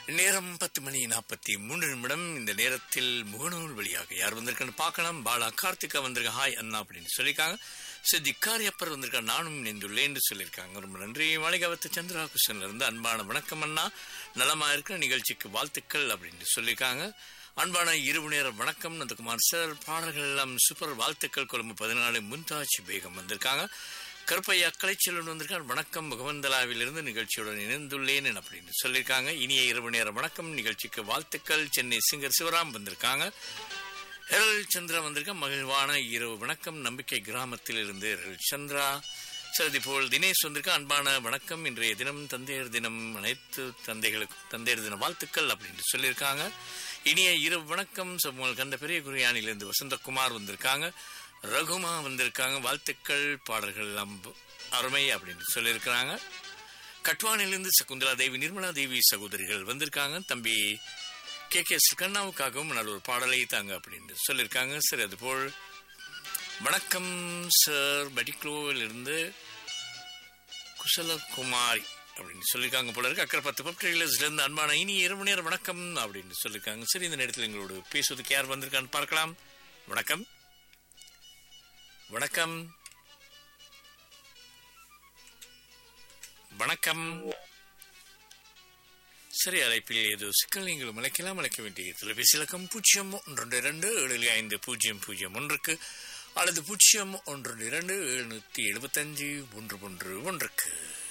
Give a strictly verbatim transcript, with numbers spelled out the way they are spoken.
நேரம் பத்து மணி நாற்பத்தி மூன்று நிமிடம். இந்த நேரத்தில் முகநூல் வழியாக யார் வந்திருக்கான்னு பார்க்கலாம். பாலா கார்த்திகா வந்திருக்க ஹாய் அண்ணா அப்படின்னு சொல்லியிருக்காங்க. சித்தி காரியப்பர் வந்திருக்கா நானும் இணைந்துள்ளேன்னு சொல்லியிருக்காங்க. ரொம்ப நன்றி. மாளிகாவத்து சந்திரா கிருஷ்ணன்ல இருந்து அன்பான வணக்கம் அண்ணா, நலமா இருக்கிற நிகழ்ச்சிக்கு வாழ்த்துக்கள் அப்படின்னு சொல்லியிருக்காங்க. அன்பான இரவு நேர வணக்கம் நந்தகுமார் சார், பாடல்கள் எல்லாம் சூப்பர், வாழ்த்துக்கள். கொழும்பு பதினாலு முன்தாஜ் பேகம் வந்திருக்காங்க. கருப்பையா கலைச்செல்வன் வந்திருக்கார். வணக்கம் முகமந்தலாவிலிருந்து நிகழ்ச்சியுடன் இணைந்துள்ளேன் அப்படின்னு சொல்லியிருக்காங்க. இனிய இரவு நேர வணக்கம், நிகழ்ச்சிக்கு வாழ்த்துக்கள். சென்னை சிங்கர் சிவராம் வந்திருக்காங்க. ஹெரல் சந்திரா வந்திருக்கா. மகிழ்வான இரவு வணக்கம், நம்பிக்கை கிராமத்தில் இருந்து ஹெரல் சந்திரா. சரி, போல் தினேஷ் வந்திருக்கா. அன்பான வணக்கம், இன்றைய தினம் தந்தையர் தினம், அனைத்து தந்தைகளுக்கும் தந்தையர் தின வாழ்த்துக்கள் அப்படின்னு சொல்லியிருக்காங்க. இனிய இரவு வணக்கம். சமூக கந்த பெரிய குரியானிலிருந்து வசந்தகுமார் வந்திருக்காங்க. ரகுமா வந்திருக்காங்க. வாழ்த்துக்கள், பாடல்கள் எல்லாம் அருமை அப்படின்னு சொல்லியிருக்கிறாங்க. கட்வானிலிருந்து சகுந்தலா தேவி, நிர்மலா தேவி சகோதரிகள் வந்திருக்காங்க. தம்பி கே கே கண்ணாவுக்காகவும் நல்ல ஒரு பாடலை தாங்க அப்படின்னு சொல்லியிருக்காங்க. சரி, அதுபோல் வணக்கம் சார், பட்டிக்ளோவில் இருந்து குசலகுமாரி அப்படின்னு சொல்லியிருக்காங்க போல இருக்கு. அக்கறை பத்து பப்டிலிருந்து அன்பான இனி இரவு நேர வணக்கம் அப்படின்னு சொல்லியிருக்காங்க. சரி, இந்த நேரத்தில் எங்களோடு பேசுவதுக்கு யார் வந்திருக்கான்னு பார்க்கலாம். வணக்கம் வணக்கம் வணக்கம். சரி, அழைப்பில் ஏதோ சிக்கல், நீங்களும் அழைக்கலாம். அழைக்க வேண்டிய தொலைபேசி இலக்கம் பூஜ்ஜியம் ஒன்று இரண்டு ஏழு ஐந்து பூஜ்ஜியம் பூஜ்ஜியம் ஒன்றுக்கு அல்லது பூஜ்ஜியம் ஒன்று இரண்டு எழுநூத்தி எழுபத்தஞ்சு ஒன்று ஒன்று ஒன்றுக்கு.